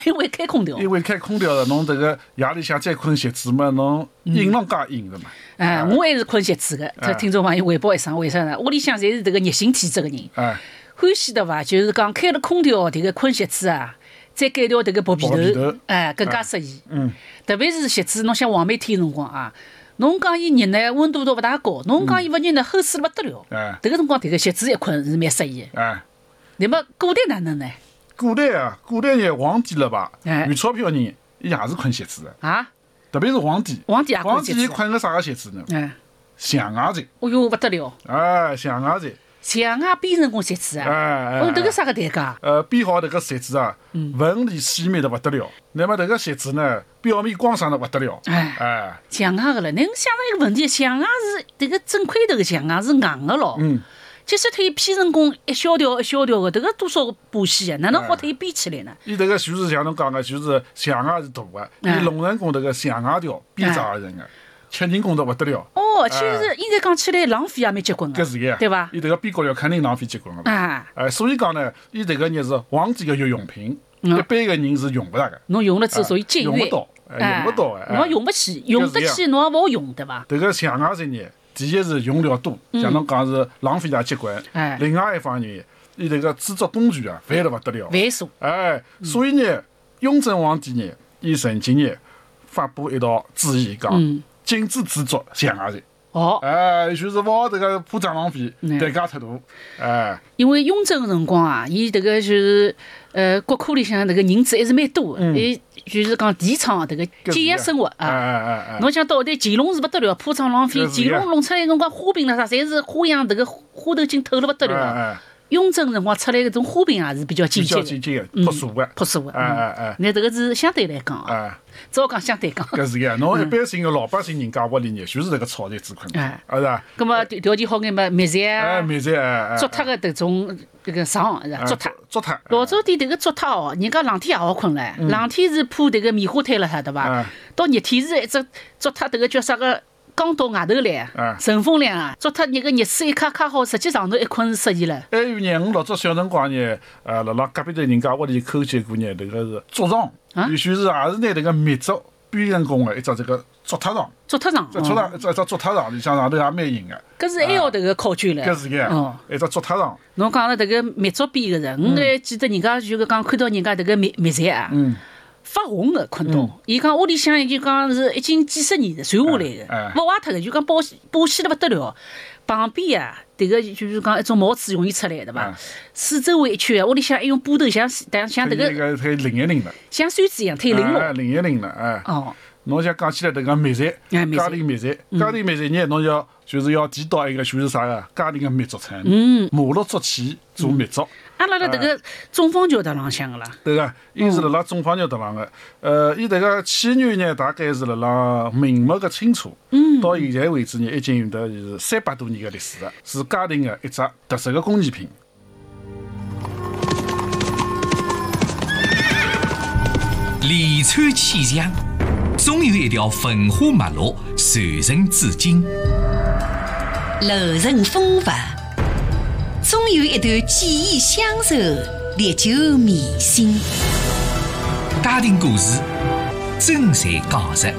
因为开空调， 了，侬这个夜里向再困席子嘛，侬硬朗加硬的嘛。 我还是困席子的。这听众朋友汇报一声，为啥呢？屋里向侪是这个热性体质的人，欢喜的伐？就是讲开了空调，这个困席子啊，再改掉这个薄被头，更加适宜。特别是席子，侬像黄梅天辰光啊，侬讲伊热呢，温度都勿大高，侬讲伊勿热呢，齁死了不得了。这个辰光，这个席子一困是蛮适宜的。那么古代哪能呢？ 古代呢，皇帝了吧？有钞票人，伊也是困席子的啊。 特别是皇帝， 皇帝伊困个啥个席子呢？象牙席。 哦哟，不得了！ 象牙席。 象牙编成功席子啊！这个啥个代价？ 编好这个席子啊，纹理细密的不得了。那么这个席子呢，表面光闪的不得了。 象牙个了，侬想到一个问题，象牙是这个整块头个象牙是硬的咯。即使它编成功一小条的，这个多少个把戏啊？哪能好它编起来呢？ 伊这个就是像侬讲的，就是象牙是大的，伊弄成功这个象牙条编织而成的。吃人工作不得了其实应该讲起来浪费也蛮结棍的， 搿是个， 对伐？ 伊这个边角料肯定浪费结棍的所以讲呢，伊这个呢是皇帝的日用品，一般的人是用不着的。 侬用了之后，所以节约， 用不到侬用不起，用得起侬也勿好用，对伐？ 这个象牙这呢，第一是用料多，像侬讲是浪费也结棍。另外一方面，伊这个制作工具啊，繁得不得了， 繁琐。 所以呢，雍正皇帝呢，伊曾经呢发布一道旨意讲。禁止制作象牙席。就是勿好这个铺张浪费，代价太大。 因为雍正个辰光啊，伊这个就是国库里向这个银子还是蛮多的，伊就是讲提倡这个节约生活啊。侬想到底乾隆是不得了，铺张浪费，乾隆弄出来辰光花瓶啦啥，侪是花样，这个花头金透了不得了。雍正辰光出来搿种花瓶也是比较简洁的，朴素的。 那这个是相对来讲只好讲相对讲。 搿是个，侬一般性的老百姓人家屋里呢，就是这个炒菜之困，是吧？ 葛末条件好眼嘛，篾菜啊， 竹榻个迭种这个床是吧？ 竹榻。 老早点迭个竹榻人家冷天也好困唻，冷天是铺迭个棉花毯了啥对伐？到热天是一只竹榻，迭个叫啥个？刚到外头来，乘风凉竹榻那个热水一卡好，实际上头一困是适宜了。 还有呢，我老早小辰光呢，辣辣隔壁头人家屋里抠见过呢，迭个是竹床，也许是也是拿迭个篾竹编成功的一只这个竹榻床。 竹榻床， 一只竹榻床里向上头也蛮硬的。 搿是还要迭个考究唻。 搿是个，一只竹榻床。 侬讲了迭个篾竹编个是，我还记得人家就是讲看到人家迭个篾菜啊。发红的困到，伊讲屋里向就讲是已经几十年的传下来的，勿坏脱的，就讲保鲜得不得了。旁边啊，迭个就是讲一种帽子容易出来的伐？四周围一圈，屋里向还用布头像迭个， 可以拧一拧的， 像扇子一样，可以拧落。 拧一拧的，侬像讲起来迭个篾菜，家庭篾菜呢，侬就是要提到一个就是啥个家庭的篾竹层，马路竹器做篾竹。 阿拉迭个中方桥搭浪向个啦， 对个，伊是辣辣中方桥搭浪个。伊迭个起源呢，大概是辣辣明末个清初，到现在为止呢，已经有得是300多年个历史了，是家庭个一只特色个工艺品。 连串气象，总有一条文化脉络传承至今； 楼层风范。总有一段记忆相守，历久弥新。 家庭故事，真侪讲述。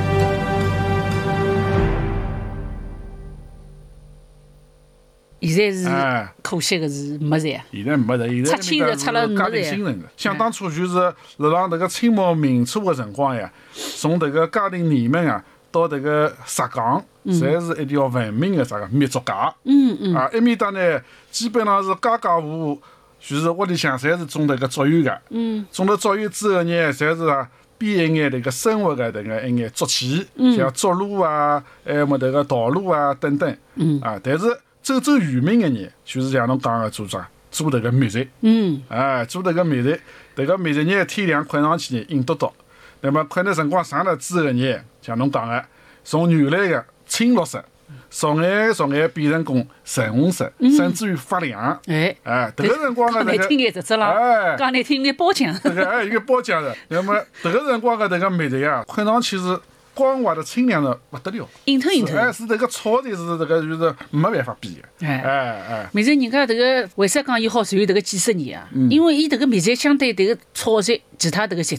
现在是可惜的是没在。 现在没在，现在出去的出了家庭新人的。想当初就是辣辣迭个清末民初的辰光呀，从迭个嘉定泥门啊到迭个石岗。侪是一条文明的啥个篾竹街，埃面搭呢，基本上是家家户户，就是屋里向侪是种迭个竹园的，种了竹园之后呢，侪是编一眼迭个生活的迭个一眼竹器，像竹炉啊，还么迭个陶炉啊等等，但是周周渔民的人，就是像侬讲的做迭个篾菜，做迭个篾菜，迭个篾菜呢，天凉困上去呢，硬嘟嘟，那么困的辰光长了之后呢，像侬讲的，从原来的青绿色，逐眼变成功橙红色，甚至于发亮。迭个辰光的讲难听眼实质啦，讲难听眼包浆。 这个一个包浆的。那么迭个辰光的迭个篾菜啊，困上去是光滑的、清凉的不得了。 硬透。 是迭个炒的是迭个就是没办法比的。 篾菜人家迭个为啥讲伊好传这个几十年啊？因为伊迭个篾菜相对迭个炒菜其他迭个席